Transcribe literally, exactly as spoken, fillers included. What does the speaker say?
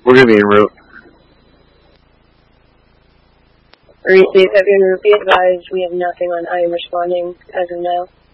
We're going to be en route. Receive, have you been advised we have nothing on I am responding as of now.